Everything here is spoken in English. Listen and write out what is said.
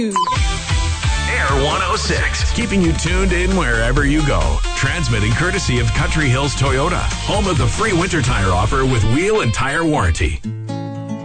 Air 106, keeping you tuned in wherever you go. Transmitting courtesy of Country Hills Toyota, home of the free winter tire offer with wheel and tire warranty.